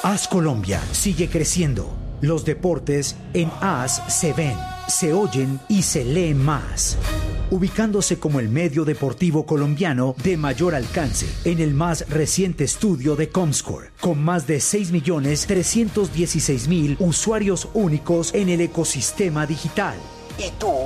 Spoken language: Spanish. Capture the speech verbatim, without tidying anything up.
AS Colombia sigue creciendo. Los deportes en AS se ven, se oyen y se leen más. Ubicándose como el medio deportivo colombiano de mayor alcance en el más reciente estudio de Comscore, con más de seis millones trescientos dieciséis mil usuarios únicos en el ecosistema digital. ¿Y tú